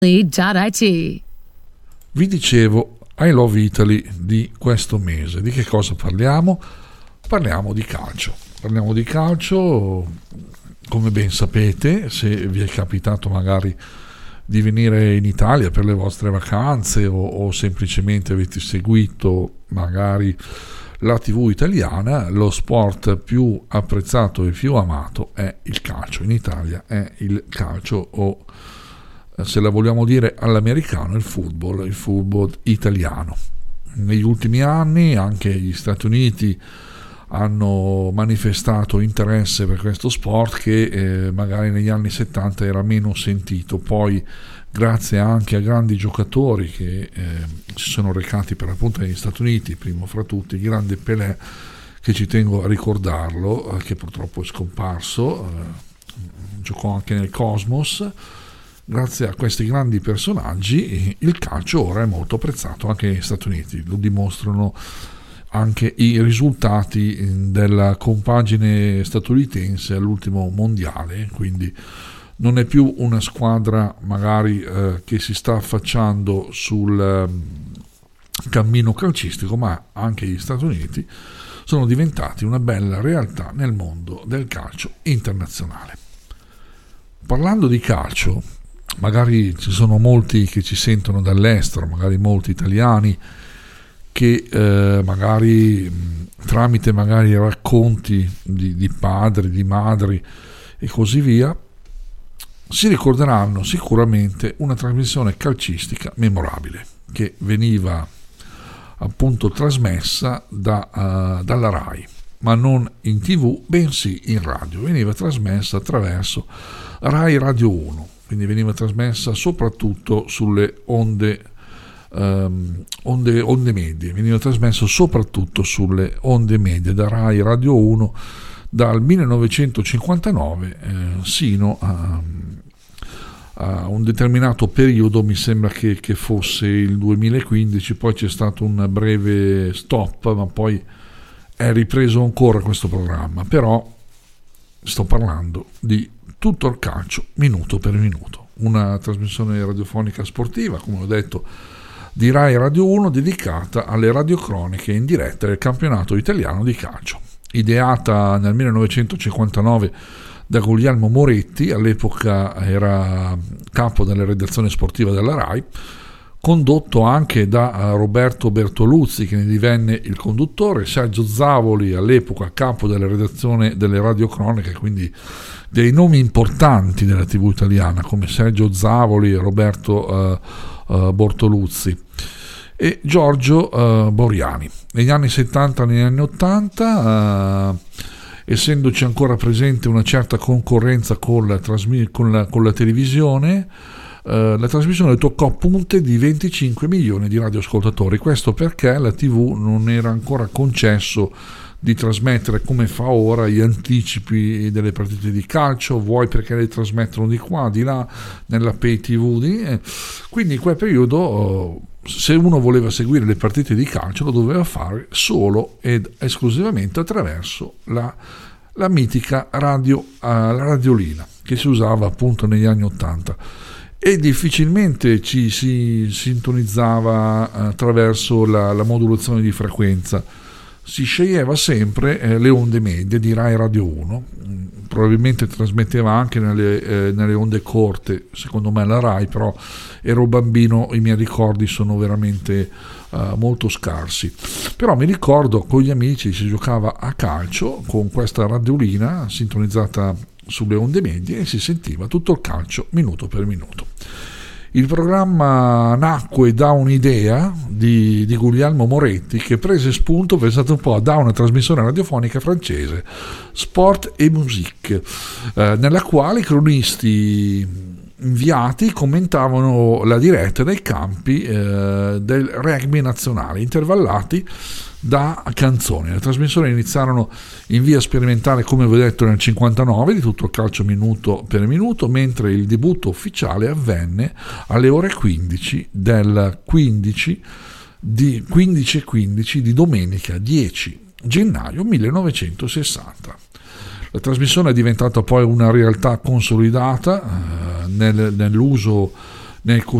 Italy.it. Vi dicevo I Love Italy di questo mese. Di che cosa parliamo? Parliamo di calcio. Parliamo di calcio, come ben sapete, se vi è capitato magari di venire in Italia per le vostre vacanze o semplicemente avete seguito magari la TV italiana, lo sport più apprezzato e più amato è il calcio. In Italia è il calcio o, se la vogliamo dire all'americano, il football italiano. Negli ultimi anni anche gli Stati Uniti hanno manifestato interesse per questo sport che magari negli anni 70 era meno sentito. Poi, grazie anche a grandi giocatori che si sono recati per l'appunto negli Stati Uniti, primo fra tutti il grande Pelé, che ci tengo a ricordarlo, che purtroppo è scomparso, giocò anche nel Cosmos. Grazie a questi grandi personaggi il calcio ora è molto apprezzato anche negli Stati Uniti, lo dimostrano anche i risultati della compagine statunitense all'ultimo mondiale, quindi non è più una squadra magari che si sta affacciando sul cammino calcistico, ma anche gli Stati Uniti sono diventati una bella realtà nel mondo del calcio internazionale. Parlando di calcio, magari ci sono molti che ci sentono dall'estero, magari molti italiani che magari tramite magari racconti di padri, di madri e così via si ricorderanno sicuramente una trasmissione calcistica memorabile che veniva appunto trasmessa dalla RAI, ma non in TV bensì in radio. Veniva trasmessa attraverso RAI Radio 1, quindi veniva trasmessa soprattutto sulle onde medie, veniva trasmesso soprattutto sulle onde medie da RAI Radio 1 dal 1959 sino a un determinato periodo, mi sembra che fosse il 2015, poi c'è stato un breve stop, ma poi è ripreso ancora questo programma. Però sto parlando di tutto il calcio minuto per minuto, una trasmissione radiofonica sportiva, come ho detto, di RAI Radio 1 dedicata alle radiocroniche in diretta del campionato italiano di calcio. Ideata nel 1959 da Guglielmo Moretti, all'epoca era capo della redazione sportiva della RAI, condotto anche da Roberto Bertoluzzi, che ne divenne il conduttore, Sergio Zavoli, all'epoca capo della redazione delle radiocroniche, quindi dei nomi importanti della TV italiana come Sergio Zavoli e Roberto Bortoluzzi, e Giorgio Boriani. Negli anni 70 e negli anni 80, essendoci ancora presente una certa concorrenza con la televisione, la trasmissione toccò punte di 25 milioni di radioascoltatori. Questo perché la TV non era ancora concesso di trasmettere come fa ora gli anticipi delle partite di calcio, vuoi perché le trasmettono di qua, di là, nella pay TV. Quindi in quel periodo, se uno voleva seguire le partite di calcio, lo doveva fare solo ed esclusivamente attraverso la mitica radio, la radiolina, che si usava appunto negli anni 80. E difficilmente ci si sintonizzava attraverso la modulazione di frequenza. Si sceglieva sempre le onde medie di RAI Radio 1, probabilmente trasmetteva anche nelle onde corte, secondo me la RAI, però ero bambino, i miei ricordi sono veramente molto scarsi. Però mi ricordo con gli amici si giocava a calcio con questa radiolina sintonizzata sulle onde medie e si sentiva tutto il calcio minuto per minuto. Il programma nacque da un'idea di Guglielmo Moretti, che prese spunto, pensate un po', da una trasmissione radiofonica francese, Sport et Musique, nella quale i cronisti inviati commentavano la diretta dai campi del rugby nazionale, intervallati da canzoni. Le trasmissioni iniziarono in via sperimentale, come vi ho detto, nel 59, di tutto il calcio minuto per minuto, mentre il debutto ufficiale avvenne alle ore 15 del 15 di domenica 10 gennaio 1960. La trasmissione è diventata poi una realtà consolidata nell'uso ne è